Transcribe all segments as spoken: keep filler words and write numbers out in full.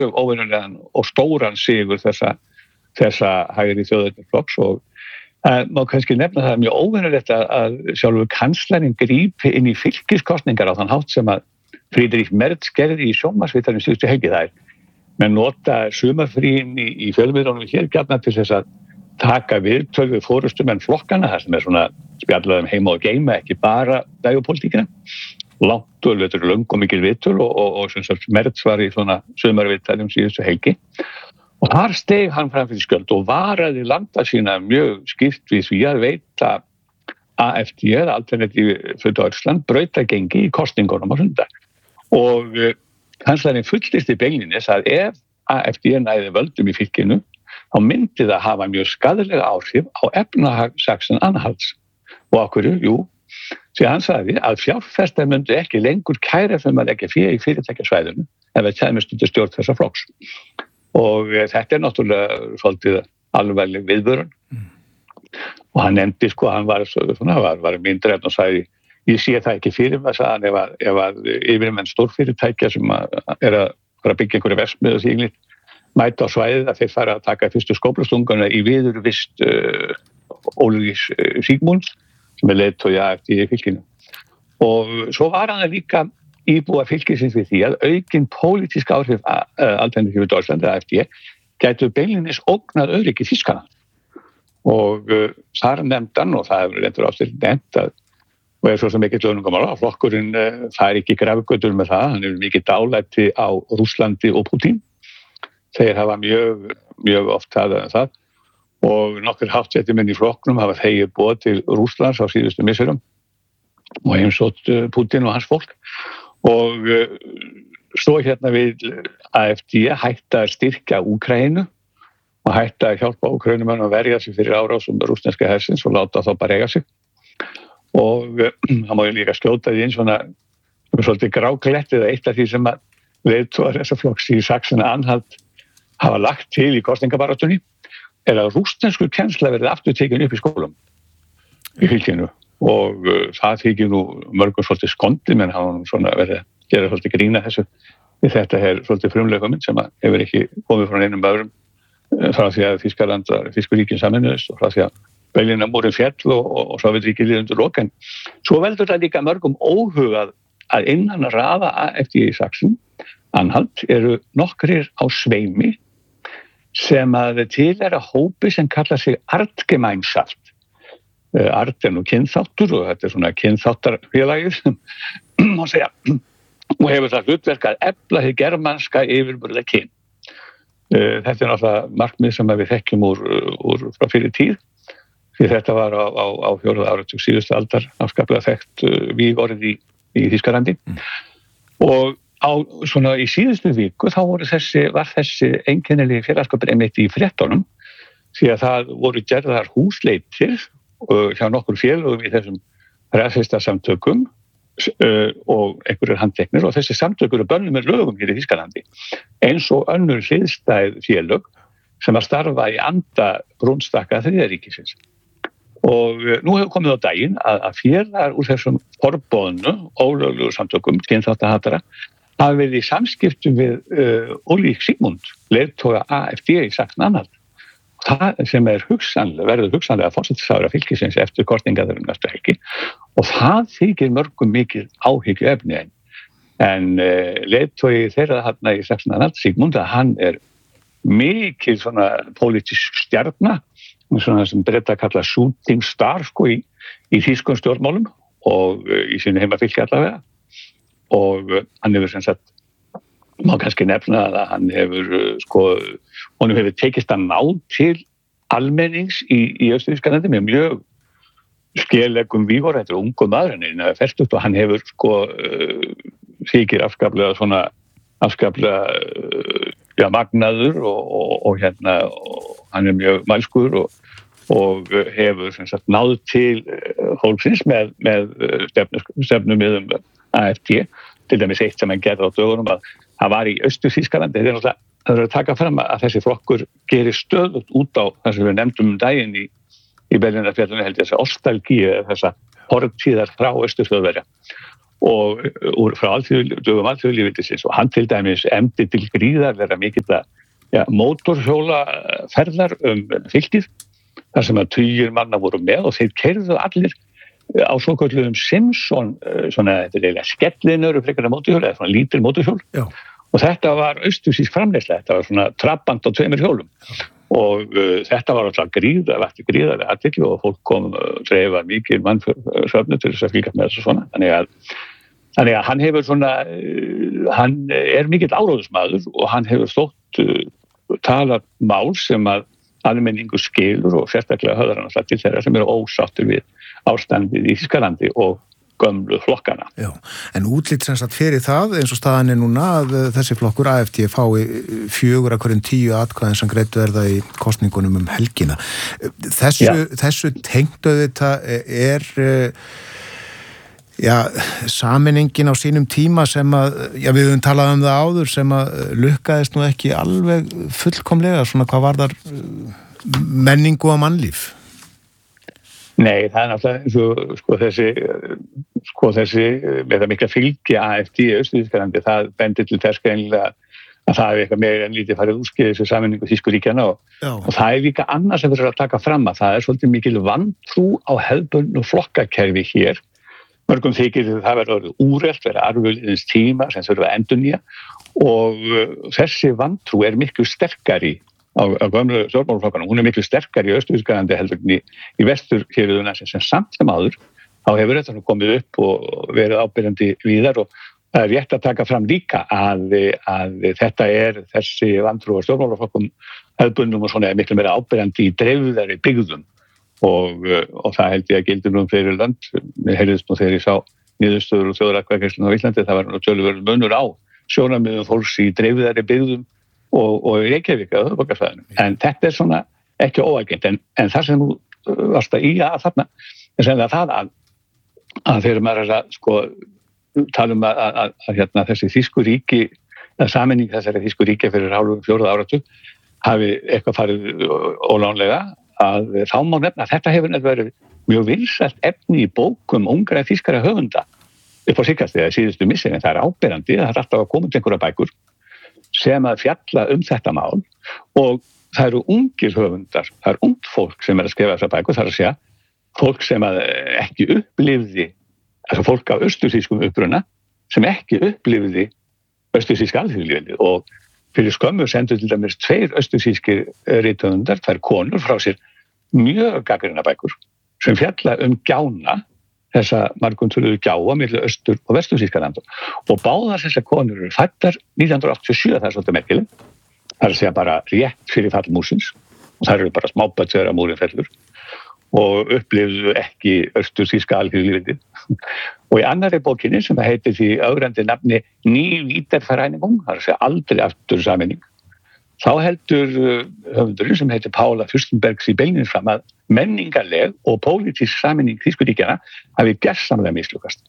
óvenjulegan og stóran sigur þessa, þessa hægri þjóðernisflokks og uh, má kannski nefna það mjög óvenjulegt að, að sjálfur kanslarinn grípi inn í fylkiskostningar á þann hátt sem að Friedrich Merz gerði í sjónvarpsviðtalinu síðustu helgi. Það er menn nota sumarfríin í, í fjölmiðlunum hér gjarnan til þess að taka viðtöl við forystumenn flokkana, það sem er svona spjallað um heima og geima, ekki bara dægupólitíkina. Langt og lötur löng og mikil viðtöl og, og, og sem sagt Merz var í svona sumarviðtalum síðustu helgi. Og þar steig hann fram fyrir skjöld og varaði landa sína mjög skýrt við því að veita A F D, Alternative für Deutschland, brautagengi í kosningunum á sunnudag. Og kanslarinn fullyrti beinlínis að ef A F D næði völdum í fylkinu, þá myndi það hafa mjög skaðlega áhrif á efnahag Sachsen-Anhalts. Og af hverju? Jú, því hann sagði að fjárfestar myndi ekki lengur kæra fyrir maður ekki fyrir í fyrirtækjasvæðinu ef það kæmist undir stjórn þessa flokks. Og þetta er náttúrulega svolítið alvarleg viðvörun. Mm. Og hann nefndi sko, hann var, svona, var, var myndræfn og sagði, ég sé það ekki fyrir maður, sagði hann, ef að, ef að yfirmenn stórfyrirtækja sem að er að fara að byggja einhverja verksmiðju og því mæta á svæðið að þeir fara að taka fyrstu skóplastunguna í viðurvist uh, Ólafs uh, Sigmunds sem er leiðtogi A F D í fylkinu. Og svo var hann líka íbúa fylkisins við því að aukin pólitísk áhrif uh, Alternative für Deutschland, A F D, gætu beinlínis ógnað öryggi Þýskaland. Og uh, þar nefndan, og það hefur reyndur ástæður nefnt að og er svo sem ekki lögningamála, flokkurinn uh, fær ekki grafgötur með það, hann hefur mikið dálæti á Rússlandi og Putin. Þeir hafa mjög, mjög oft talað um það og nokkur háttsettir menn í flokknum hafa þegið boð til Rússlands á síðustu misserum og heimsótt Putin og hans fólk. Og uh, svo hérna við A F D hætta að styrkja Úkraínu og hætta að hjálpa Úkraínumenn að verja sig fyrir árásum rússneska hersins og láta þá bara eiga sig. Og það má ég líka skjóta því eins svona svolítið gráklettið að eitt af því sem að leiðtogar þessa flokks í Sachsen-Anhalt hafa lagt til í kosningabaráttunni er að rússnesku kennsla verði aftur tekin upp í skólum í fylkinu og uh, það þykir nú mörgum svolítið skondi menn hafa nú svona verið að gera svolítið grína þessu við þetta er svolítið frumlega mynd sem að hefur ekki komið frá einum öðrum uh, frá því að Þýskaland var Þýskuríkin sameinuðust og frá því að Berlínar múrinn féll og, og, og Sovétríkið liði undir lok. En svo veldur það líka mörgum óhugað að innan raða A F D í Sachsen-Anhalt eru nokkrir á sveimi sem að tilheyra hópi sem kallar sig Artgemeinschaft. Uh, Art er nú kynþáttur og þetta er svona kynþáttarfélagið sem má segja og hefur það hlutverk að efla hið germanska yfirburða kyn. Uh, þetta er náttúrulega markmið sem við þekkjum úr, úr frá fyrir tíð. Því þetta var á, á, á fjórða áratug síðustu aldar afskaplega þekkt uh, vígorð í, í Þýskalandi. Mm. Og á, svona, í síðustu viku þá voru þessi, var þessi einkennilegi félagskapur einmitt í fréttunum því að það voru gerðar húsleitir uh, hjá nokkur félögum í þessum rasistasamtökum uh, og einhverjir handteknir og þessi samtök eru bönnum með lögum hér í Þýskalandi eins og önnur hliðstæð félög sem að starfa í anda brúnstakka þriðaríkisins. Og nú hefur komið á daginn að, að félagar úr þessum forbóðnu, ólöglugu samtökum, kynþáttahatara, hafa verið í samskiptum við uh, Ólafs Sigmund, leiðtoga A F D í Sachsen-Anhalt. Það sem er hugsanlega, verður hugsanlega forsætisráðherra fylkisins eftir kosningar næstu helgi og það þykir mörgum mikið áhyggjuefni en, en uh, leiðtogi þeirra þarna í Sachsen-Anhalt, Sigmund, að hann er mikið svona pólitísk stjarna svona sem Breta kalla shooting star sko í, í þýskum stjórnmálum og uh, í sinni heimafylki allavega og uh, hann hefur sem sagt má kannski nefna að hann hefur uh, sko, honum hefur tekist að ná til almennings í, í Austur-Þýskalandi með mjög skelegum vígor, þetta er ungum maður hann er fertugt og hann hefur sko uh, þykir afskaplega svona afskaplega uh, ja, magnaður og, og, og hérna og hann er mjög mælskur og, og hefur sem sagt náð til hólksins með, með stefnumiðum A F D, til dæmis eitt sem hann gerði á dögunum að hann var í Austur-Þýskalandi. Þetta er náttúrulega það er að taka fram að þessi flokkur gerir stöðugt út á það sem við nefndum um daginn í, í Berlínarfjallinu held ég þessa ostalgíu, þessa horftíðar frá Austur-Þjóðverja. og úr frá dögum alþjóðlýðveldisins og hann til dæmis efndi til gríðarlega mikilla ja, mótorhjólaferðar um fylkið þar sem að tugir manna voru með og þeir keyrðu allir á svokölluðum Simpson svona þetta er eiginlega skellinur frekar en mótorhjól eða svona lítil mótorhjól Já. Og þetta var austurþýsk framleiðsla þetta var svona trabant á tveimur hjólum Já. Og uh, þetta var alltaf gríða vakti gríðarlega athygli og fólk kom uh, dreifa mikið mannsöfnu til þess að fylgjast með þessu svona þannig að Þannig að hann hefur svona, hann er mikill áróðusmaður og hann hefur þótt uh, talað mál sem að almenningur skilur og sérstaklega höfðar hann alltaf til þeirra sem eru ósáttir við ástandið í Þýskalandi og gömlu flokkana. Já, en útlit sem sagt fyrir það eins og staðan er núna að þessi flokkur A F D fái fjögur af hverjum tíu atkvæðin sem greiddu verða í kosningunum um helgina. Þessu, þessu tengdu þetta er... Já, sameiningin á sínum tíma sem að, já við höfum talað um það áður sem að lukkaðist nú ekki alveg fullkomlega, svona hvað var þar menningu og mannlíf? Nei, það er náttúrulega eins og sko þessi, sko þessi með það mikla fylgi A F D í Austur-Þýskalandi, það bendir til þess greinlega að það er eitthvað meira en lítið farið úrskeiðis við sameiningu Þýsku ríkjanna og, og það er líka annað sem verður að taka fram að það er svolítið mikil vantrú á hefðbundnu flokkakerfi hér. Mörgum þykir það verður orðið úrelt, verður arfurliðins tíma sem þurfa að endurnýja og þessi vantrú er miklu sterkari á, á gömlu stjórnmálaflokkunum, hún er miklu sterkari í Austur-Þýskalandi heldur en í, í vesturhéruðuna sem, sem samt sem áður, þá hefur þetta nú komið upp og verið ábyrjandi víðar og það er rétt að taka fram líka að, að þetta er þessi vantrú á stjórnmálaflokkum hefðbundnum og svona er miklu meira ábyrjandi í dreifðari byggðum Og, og það held ég að gildi nú fyrir land. Mér heyrðist nú þegar ég sá niðurstöður og þjóðaratkvæðagreiðsluna á Íslandi, það var nú töluverður munur á sjónarmiðum fólks í dreifðari byggðum og, og í Reykjavík á höfuðborgarsvæðinu. En þetta er svona ekki óalgengt, en, en það sem þú varst að í að þarna er sennilega það að, að þegar maður er að sko, tala um að, að, að hérna, þessi Þýsku ríki, að sameining þessari Þýsku ríki fyrir hálfum fjórða áratug hafi eitthvað farið ólánlega að þá má nefna að þetta hefur verið mjög vinsælt efni í bókum ungra þýskara höfunda upp á síðkastið eða síðustu misseri en það er áberandi það er alltaf að koma til einhverja bækur sem að fjalla um þetta mál og það eru ungir höfundar, það er ungt fólk sem er að skrifa þessa bækur, það er að segja fólk sem að ekki upplifði altså fólk af austurþýskum uppruna sem ekki upplifði austurþýska alþýðulýðveldið og fyrir skömmu sendu til dæmis tveir austurþýskir rithöfundar, tvær konur frá sér mjög gagnrýna bækur sem fjalla um gjána þessa margumtöluðu gjáa milli austur- og vestur-Þýskaland og báðar þessar konur eru fæddar nítján hundruð áttatíu og sjö, það er svolítið merkilegt það er að segja bara rétt fyrir fall múrsins og það eru bara smábætt þegar að múrin fellur og upplifðu ekki austur-þýska alþýðulýðveldið og í annarri bókinni sem heitir því ögrandi nafni Ný Vídervereinigung, það er að segja aldrei aftur sameining þá heldur höfundurinn sem heitir Paula Fürstenbergs í beinins fram að menningarleg og pólitísk sameining Þýsku ríkjanna hafi gersamlega mislukast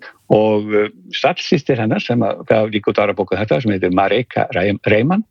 og stallsystir hennar sem gaf líka út aðra bóku þetta sem heitir Mareka Reimann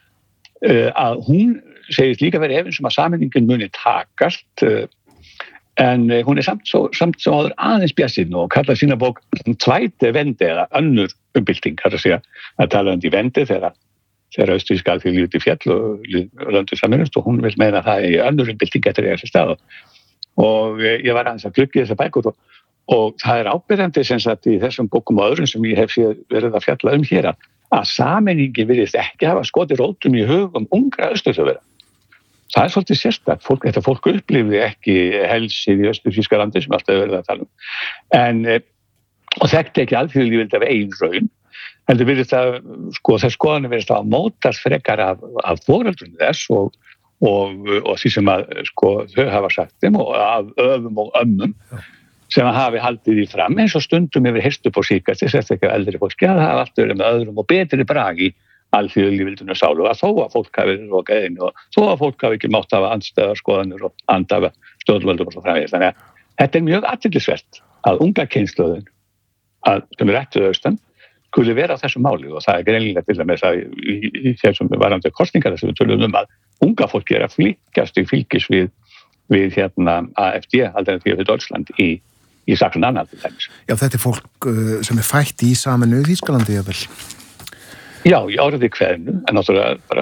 að hún segist líka verið efins um að sameiningin muni takast en hún er samt svo, samt svo áður aðeins bjassinn og kallar sína bók Zweite Wende eða önnur umbylting, það er að segja að tala um því vendi þegar þegar austurþýska alþýðulýðveldið fjall og löndu sameinast og hún vil meina að það er önnur umbylting eftir þessi stað og ég var aðeins að glugga í þessa bækur og, og það er ábyrjandi sem sagt í þessum bókum og öðrum sem ég hef séð verið að fjalla um hér að sameiningin virðist ekki hafa skotið rótum í hugum ungra austurþjóðverja. Það er svolítið sérstakt, fólk, þetta fólk upplifði ekki helsið í Austur-Þýskalandi sem alltaf verið að tala um. En, og þetta ekki alþýðulýðveldið af eigin raun, heldur virðist að, sko, þess skoðanir virðist að mótast frekar af, af foreldrum þess og, og, og því sem að, sko, þau hafa sagt þeim og af öfum og ömmum sem að hafi haldið í fram eins og stundum yfir hirstu på síkast, þess að ekki eldri fólki að það hafa allt verið með öðrum og betri bragi alþýðulýðveldinu sálu að þó að fólk hafi verið rokað inn og þó að fólk hafi ekki mátt hafa andstæðar skoðanir og andafa stjórnvöldum og svo framvegis. Þannig að þetta er mjög athyglisvert að unga kynslóðin að sem er ættuð austan skuli vera á þessu máli og það er greinilega til dæmis að í, í þessum varandi kosningar sem við tölum um að unga fólki er að fylgjast í fylgis við, við hérna A F D, Alternative für Deutschland í, í Sachsen-Anhalt til dæmis. Já, þetta er fólk uh, sem er fætt í Sameinuðu Þýskalandi, jafnvel. Já, í áriði kveðnu, en náttúrulega bara